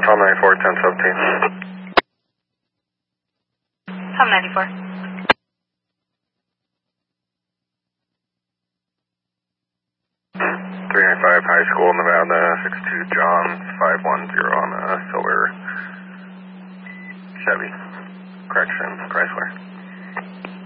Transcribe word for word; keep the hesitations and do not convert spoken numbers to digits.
Tom ninety-four, ten seventeen. Tom ninety-four. three ninety-five, High School, Nevada, six two John, five one zero on a silver Chevy. Correction, Chrysler.